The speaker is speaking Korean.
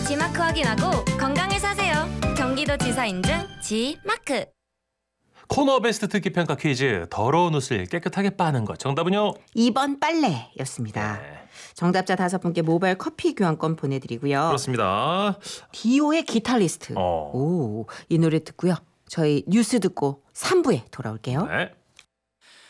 지마크 확인하고 건강을 사세요. 경기도지사 인증 지마크. 코너 베스트 듣기 평가 퀴즈. 더러운 옷을 깨끗하게 빠는 것. 정답은요? 2번 빨래였습니다. 네. 정답자 5분께 모바일 커피 교환권 보내드리고요. 그렇습니다. 디오의 기타리스트. 어. 오, 이 노래 듣고요. 저희 뉴스 듣고 3부에 돌아올게요. 네.